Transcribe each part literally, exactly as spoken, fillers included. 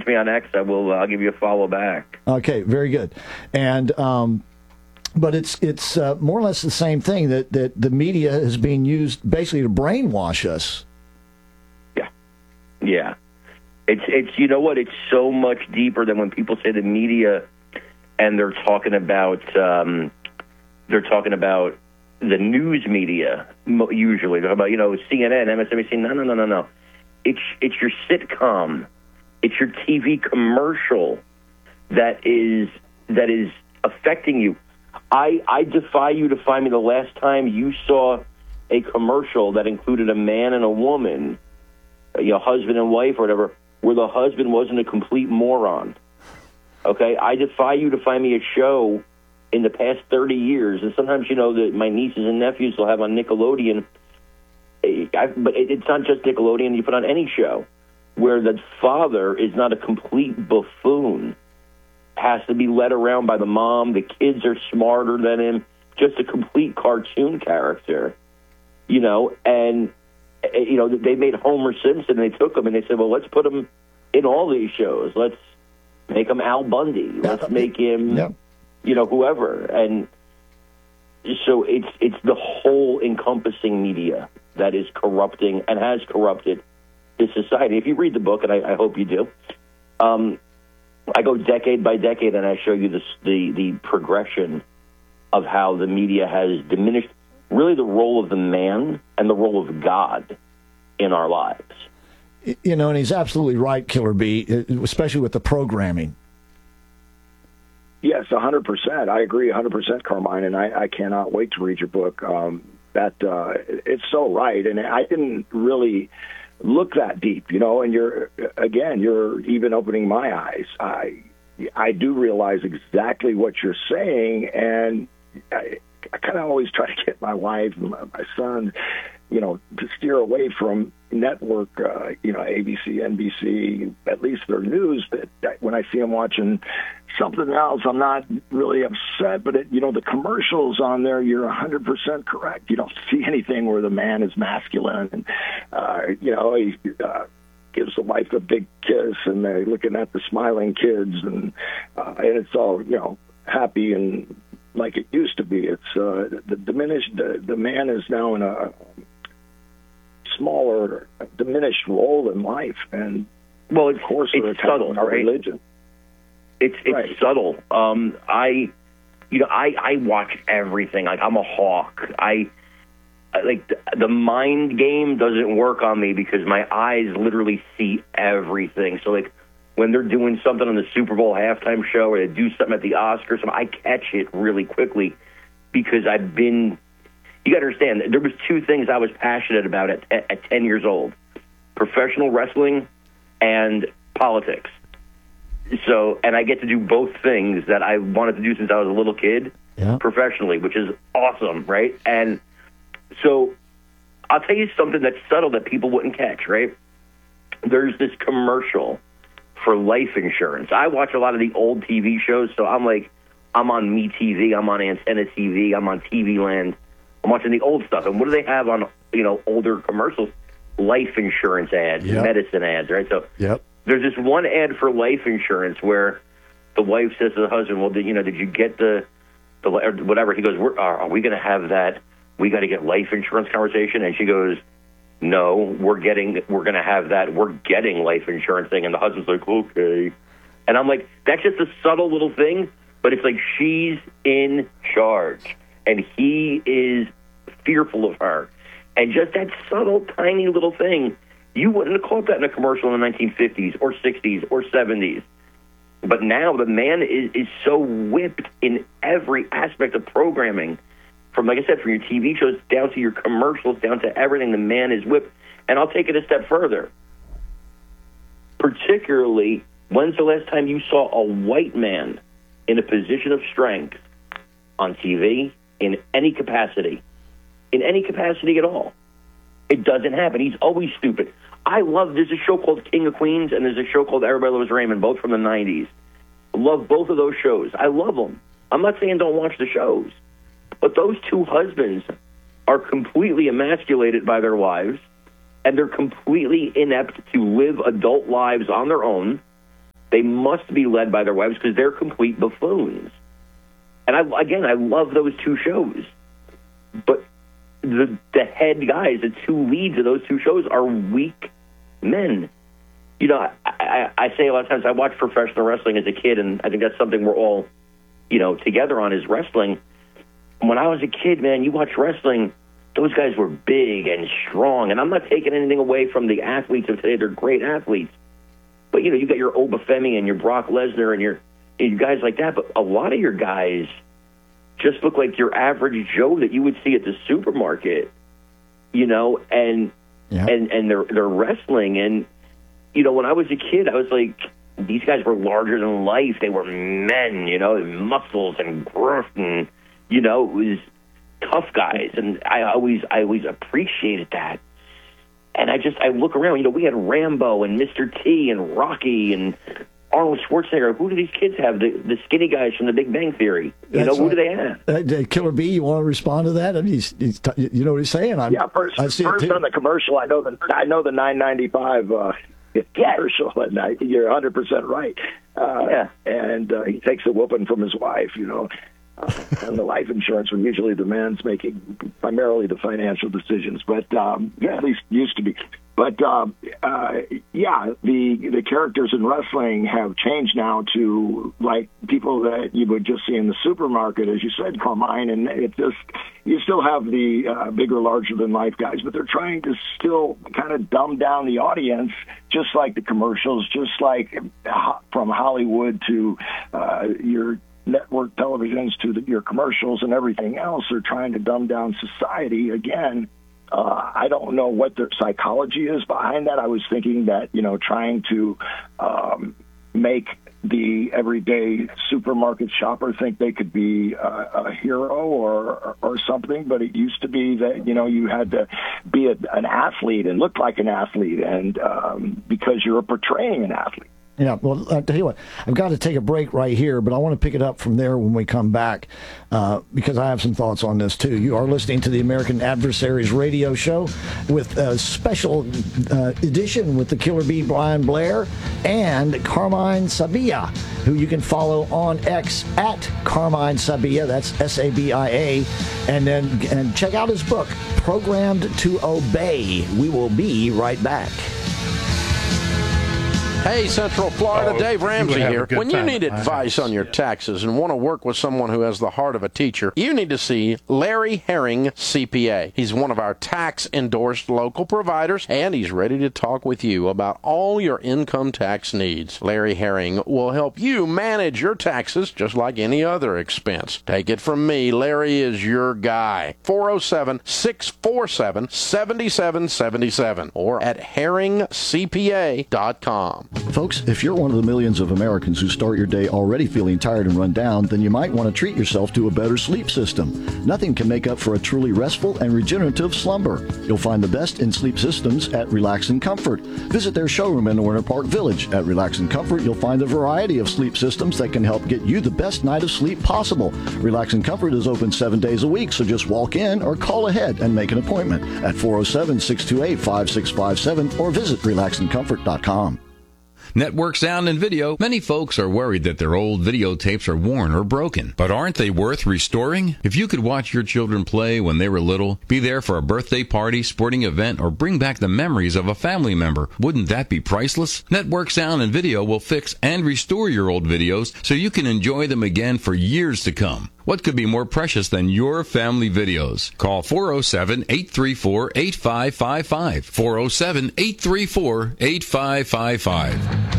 message me on X, I will. Uh, I'll give you a follow back. Okay, very good. And um, but it's it's uh, more or less the same thing that that the media is being used basically to brainwash us. Yeah, yeah. It's it's you know what? It's so much deeper than when people say the media, and they're talking about um, they're talking about the news media. Usually, they're about you know C N N, M S N B C. No, no, no, no, no. It's it's your sitcom, it's your T V commercial that is that is affecting you. I I defy you to find me the last time you saw a commercial that included a man and a woman, you know, husband and wife or whatever, where the husband wasn't a complete moron. Okay, I defy you to find me a show in the past thirty years, and sometimes you know that my nieces and nephews will have on Nickelodeon. I, but it's not just Nickelodeon. You put on any show where the father is not a complete buffoon, has to be led around by the mom. The kids are smarter than him, just a complete cartoon character, you know. And you know they made Homer Simpson. And they took him and they said, well, let's put him in all these shows. Let's make him Al Bundy. Let's make him, yeah. you know, whoever. And so it's it's the whole encompassing media that is corrupting and has corrupted this society. If you read the book, and I, I hope you do, um, I go decade by decade, and I show you this, the the progression of how the media has diminished really the role of the man and the role of God in our lives. You know, and he's absolutely right, Killer B, especially with the programming. Yes, one hundred percent. I agree one hundred percent, Carmine, and I, I cannot wait to read your book. Um, that uh, it's so right, and I didn't really look that deep, you know, and you're, again, you're even opening my eyes. I I do realize exactly what you're saying, and I, I kind of always try to get my wife and my, my son, you know, to steer away from network, uh, you know, A B C, N B C, at least their news. But when I see them watching something else, I'm not really upset. But, it, you know, the commercials on there, you're one hundred percent correct. You don't see anything where the man is masculine and, uh, you know, he uh, gives the wife a big kiss and they're looking at the smiling kids. And, uh, and it's all, you know, happy and like it used to be. It's uh, the diminished, the, the man is now in a smaller, diminished role in life, and well, it's, of course, it's subtle, our right? religion. It's it's right. subtle. Um, I, you know, I, I watch everything. Like I'm a hawk. I, I like the, the mind game doesn't work on me because my eyes literally see everything. So like when they're doing something on the Super Bowl halftime show or they do something at the Oscars, I catch it really quickly because I've been. You got to understand, there was two things I was passionate about at, at, at ten years old, professional wrestling and politics. So, and I get to do both things that I wanted to do since I was a little kid yeah. professionally, which is awesome, right? And so I'll tell you something that's subtle that people wouldn't catch, right? There's this commercial for life insurance. I watch a lot of the old T V shows, so I'm like, I'm on MeTV, I'm on Antenna T V, I'm on T V Land. I'm watching the old stuff, and what do they have on, you know, older commercials? Life insurance ads, yep. medicine ads, right? So yep. there's this one ad for life insurance where the wife says to the husband, well, did, you know, did you get the, the or whatever? He goes, We're, are, are we going to have that? We got to get life insurance conversation. And she goes, no, we're getting, we're going to have that. We're getting life insurance thing. And the husband's like, okay. And I'm like, that's just a subtle little thing, but it's like she's in charge. And he is fearful of her. And just that subtle, tiny little thing, you wouldn't have caught that in a commercial in the nineteen fifties or sixties or seventies. But now the man is, is so whipped in every aspect of programming, from, like I said, from your T V shows down to your commercials, down to everything. The man is whipped. And I'll take it a step further. Particularly, when's the last time you saw a white man in a position of strength on T V? In any capacity, in any capacity at all. It doesn't happen. He's always stupid. I love, there's a show called King of Queens, and there's a show called Everybody Loves Raymond, both from the nineties. I love both of those shows. I love them. I'm not saying don't watch the shows, but those two husbands are completely emasculated by their wives, and they're completely inept to live adult lives on their own, They must be led by their wives because they're complete buffoons. And I, again, I love those two shows, but the the head guys, the two leads of those two shows, are weak men. You know, I, I, I say a lot of times I watched professional wrestling as a kid, and I think that's something we're all, you know, together on is wrestling. When I was a kid, man, you watch wrestling, those guys were big and strong. And I'm not taking anything away from the athletes of today. They're great athletes. But, you know, you got your Obafemi and your Brock Lesnar and your, your guys like that. But a lot of your guys just look like your average Joe that you would see at the supermarket, you know, and yeah. and, and they're, they're wrestling. And, you know, when I was a kid, I was like, these guys were larger than life. They were men, you know, muscles and girth, and, you know, it was tough guys. And I always, I always appreciated that. And I just, I look around, you know, we had Rambo and Mister T and Rocky and Arnold Schwarzenegger. Who do these kids have? The, the skinny guys from The Big Bang Theory. You That's know, who right. do they have? Uh, Killer B, you want to respond to that? I mean, he's, he's, you know what he's saying? I'm, yeah, first, I see first on the commercial, I know the, I know the nine ninety-five uh, commercial, and I, you're one hundred percent right. Uh, yeah. And uh, he takes a whooping from his wife, you know. Uh, and the life insurance, when usually the man's making primarily the financial decisions, but um, yeah, at least used to be. But um, uh, yeah, the the characters in wrestling have changed now to like people that you would just see in the supermarket, as you said, Carmine, and it just you still have the uh, bigger, larger than life guys, but they're trying to still kind of dumb down the audience, just like the commercials, just like from Hollywood to uh, your network televisions to the, your commercials and everything else. Are trying to dumb down society again. Uh, I don't know what their psychology is behind that. I was thinking that, you know, trying to um, make the everyday supermarket shopper think they could be uh, a hero or, or something, but it used to be that, you know, you had to be a, an athlete and look like an athlete, and um, because you were portraying an athlete. Yeah, well, I'll tell you what, I've got to take a break right here, but I want to pick it up from there when we come back, uh, because I have some thoughts on this, too. You are listening to the American Adversaries radio show with a special uh, edition with the Killer Bee, Brian Blair, and Carmine Sabia, who you can follow on X at Carmine Sabia, that's S A B I A, and then and check out his book, Programmed to Obey. We will be right back. Hey, Central Florida, oh, Dave Ramsey here. When you need time. advice on your taxes and want to work with someone who has the heart of a teacher, you need to see Larry Herring, C P A. He's one of our tax-endorsed local providers, and he's ready to talk with you about all your income tax needs. Larry Herring will help you manage your taxes just like any other expense. Take it from me, Larry is your guy. four oh seven, six four seven, seven seven seven seven or at herring c p a dot com. Folks, if you're one of the millions of Americans who start your day already feeling tired and run down, then you might want to treat yourself to a better sleep system. Nothing can make up for a truly restful and regenerative slumber. You'll find the best in sleep systems at Relax and Comfort. Visit their showroom in Warner Park Village. At Relax and Comfort, you'll find a variety of sleep systems that can help get you the best night of sleep possible. Relax and Comfort is open seven days a week, so just walk in or call ahead and make an appointment at four oh seven, six two eight, five six five seven or visit relax and comfort dot com. Network Sound and Video. Many folks are worried that their old videotapes are worn or broken. But aren't they worth restoring? If you could watch your children play when they were little, be there for a birthday party, sporting event, or bring back the memories of a family member, wouldn't that be priceless? Network Sound and Video will fix and restore your old videos so you can enjoy them again for years to come. What could be more precious than your family videos? Call four oh seven, eight three four, eight five five five. four oh seven, eight three four, eight five five five.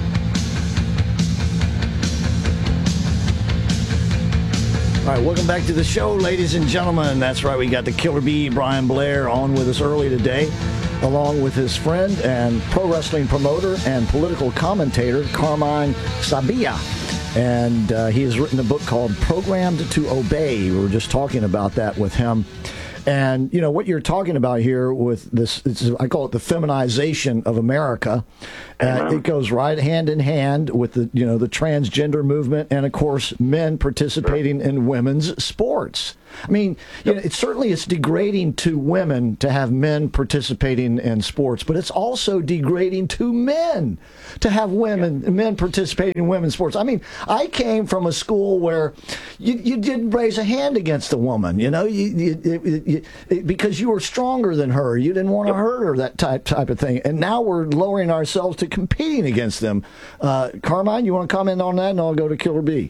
All right, welcome back to the show, ladies and gentlemen. That's right, we got the Killer Bee, Brian Blair, on with us early today, along with his friend and pro wrestling promoter and political commentator, Carmine Sabia. And uh, he has written a book called Programmed to Obey. We were just talking about that with him. And, you know, what you're talking about here with this, it's, I call it the feminization of America. Uh, it goes right hand in hand with the you know the transgender movement, and of course men participating in women's sports. I mean, you know, it certainly it's degrading to women to have men participating in sports, but it's also degrading to men to have women men participating in women's sports. I mean, I came from a school where you, you didn't raise a hand against a woman, you know, you, you, you, you, because you were stronger than her. You didn't want to hurt her, that type type of thing. And now we're lowering ourselves to competing against them. Uh, Carmine, you want to comment on that, and I'll go to Killer B.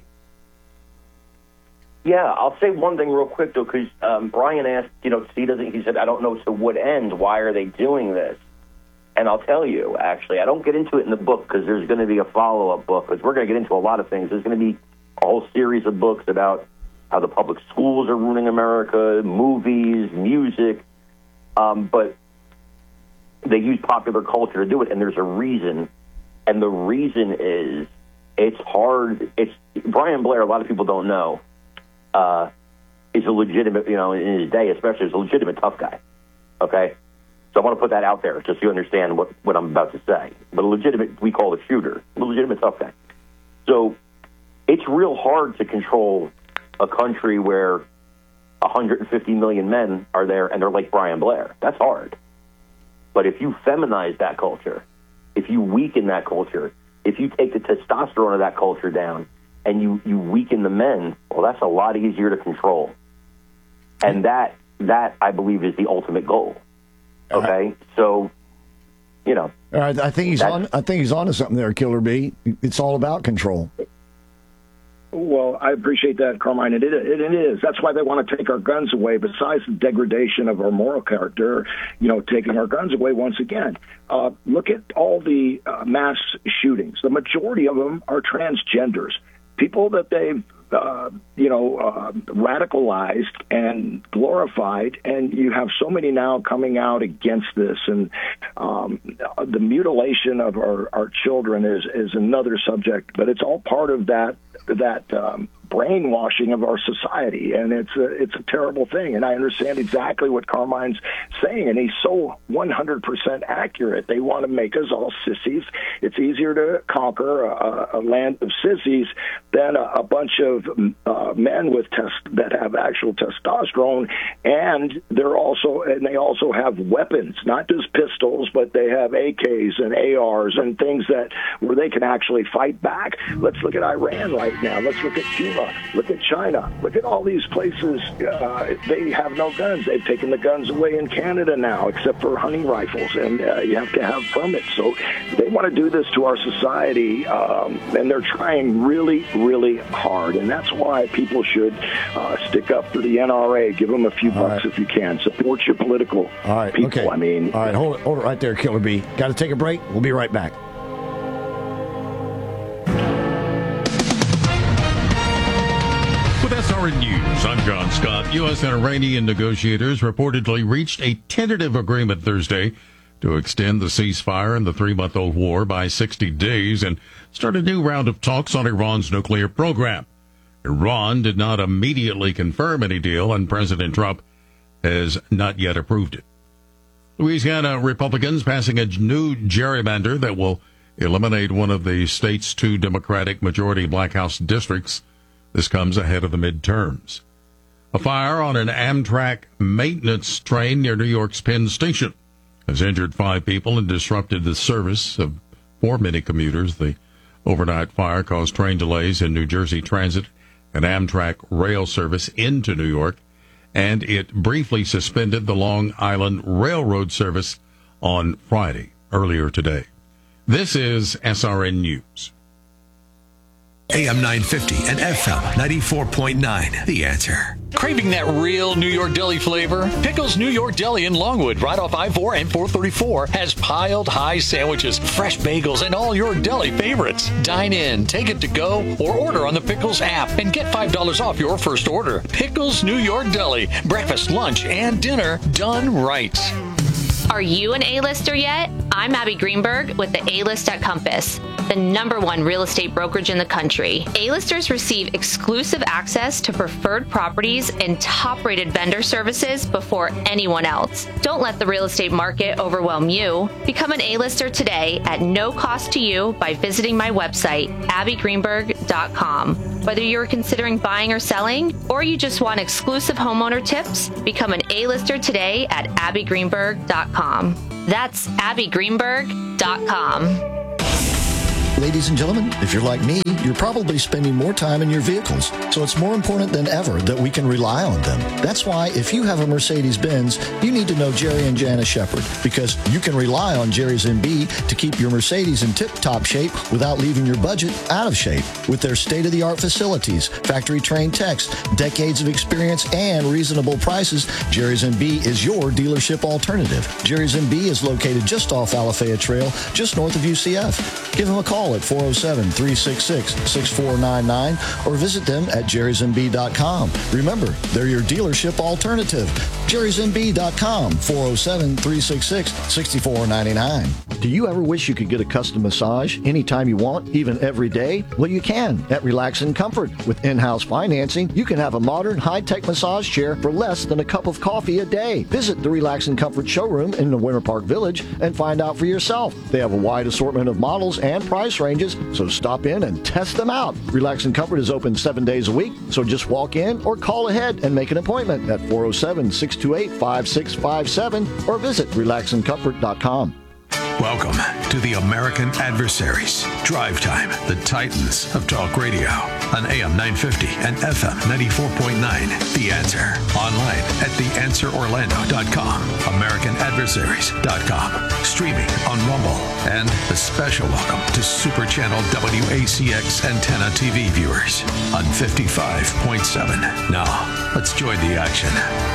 Yeah, I'll say one thing real quick, though, because um, Brian asked, you know, he doesn't. He said, I don't know to what end. Why are they doing this? And I'll tell you, actually, I don't get into it in the book because there's going to be a follow-up book, because we're going to get into a lot of things. There's going to be a whole series of books about how the public schools are ruining America, movies, music, um, but they use popular culture to do it, and there's a reason. And the reason is it's hard. It's Brian Blair, a lot of people don't know, Uh, is a legitimate, you know, in his day especially, is a legitimate tough guy, okay? So I want to put that out there just so you understand what, what I'm about to say. But a legitimate, we call it shooter, a legitimate tough guy. So it's real hard to control a country where one hundred fifty million men are there and they're like Brian Blair. That's hard. But if you feminize that culture, if you weaken that culture, if you take the testosterone of that culture down, and you, you weaken the men, well, that's a lot easier to control. And that, that I believe, is the ultimate goal. Okay? Uh, so, you know. All right, I think he's on I think he's on to something there, Killer B. It's all about control. Well, I appreciate that, Carmine. It, it, it is. That's why they want to take our guns away, besides the degradation of our moral character, you know, taking our guns away once again. Uh, look at all the uh, mass shootings. The majority of them are transgenders. People that they've, uh, you know, uh, radicalized and glorified, and you have so many now coming out against this. And um, the mutilation of our, our children is, is another subject, but it's all part of that that um, brainwashing of our society, and it's a, it's a terrible thing. And I understand exactly what Carmine's saying, and he's so one hundred percent accurate. They want to make us all sissies. It's easier to conquer a, a land of sissies than a, a bunch of uh, men with test that have actual testosterone, and they're also and they also have weapons, not just pistols, but they have A Ks and A Rs and things that where they can actually fight back. Let's look at Iran right now. Let's look at Cuba. Look at China. Look at all these places. Uh, they have no guns. They've taken the guns away in Canada now, except for hunting rifles, and uh, you have to have permits. So they want to do this to our society, um, and they're trying really, really hard. And that's why people should uh, stick up for the N R A. Give them a few all bucks right. if you can. Support your political all right, people. Okay. I mean, all right, hold it, hold it right there, Killer B. Got to take a break. We'll be right back. S R N News, I'm John Scott. U S and Iranian negotiators reportedly reached a tentative agreement Thursday to extend the ceasefire and the three-month-old war by sixty days and start a new round of talks on Iran's nuclear program. Iran did not immediately confirm any deal, and President Trump has not yet approved it. Louisiana Republicans passing a new gerrymander that will eliminate one of the state's two Democratic majority Black House districts. This comes ahead of the midterms. A fire on an Amtrak maintenance train near New York's Penn Station has injured five people and disrupted the service of for many commuters. The overnight fire caused train delays in New Jersey Transit and Amtrak rail service into New York, and it briefly suspended the Long Island Railroad service on Friday, earlier today. This is S R N News. A M nine fifty and F M ninety-four point nine. The Answer. Craving that real New York deli flavor? Pickles New York Deli in Longwood, right off I four and four thirty-four, has piled high sandwiches, fresh bagels, and all your deli favorites. Dine in, take it to go, or order on the Pickles app and get five dollars off your first order. Pickles New York Deli. Breakfast, lunch, and dinner done right. Are you an A-lister yet? I'm Abby Greenberg with the A-List at Compass. the number one real estate brokerage in the country. A-listers receive exclusive access to preferred properties and top-rated vendor services before anyone else. Don't let the real estate market overwhelm you. Become an A-lister today at no cost to you by visiting my website, abby greenberg dot com. Whether you're considering buying or selling, or you just want exclusive homeowner tips, become an A-lister today at abby greenberg dot com. That's abby greenberg dot com. Ladies and gentlemen, if you're like me, you're probably spending more time in your vehicles, so it's more important than ever that we can rely on them. That's why if you have a Mercedes-Benz, you need to know Jerry and Janice Shepard, because you can rely on Jerry's M B to keep your Mercedes in tip-top shape without leaving your budget out of shape. With their state-of-the-art facilities, factory-trained techs, decades of experience, and reasonable prices, Jerry's M B is your dealership alternative. Jerry's M B is located just off Alafaya Trail, just north of U C F. Give them a call at four oh seven, three six six, six four nine nine or visit them at jerrys m b dot com. Remember, they're your dealership alternative. jerrys m b dot com, four oh seven, three six six, six four nine nine. Do you ever wish you could get a custom massage anytime you want, even every day? Well, you can at Relax and Comfort. With in-house financing, you can have a modern, high-tech massage chair for less than a cup of coffee a day. Visit the Relax and Comfort showroom in the Winter Park Village and find out for yourself. They have a wide assortment of models and price ranges, so stop in and test them out. Relax and Comfort is open seven days a week, so just walk in or call ahead and make an appointment at four oh seven, six two eight, five six five seven or visit relax and comfort dot com. Welcome to the American Adversaries. Drive Time, the Titans of Talk Radio on A M nine fifty and F M ninety-four point nine. The Answer. Online at the answer orlando dot com, american adversaries dot com. Streaming on Rumble. And a special welcome to Super Channel W A C X Antenna T V viewers on fifty-five point seven. Now, let's join the action.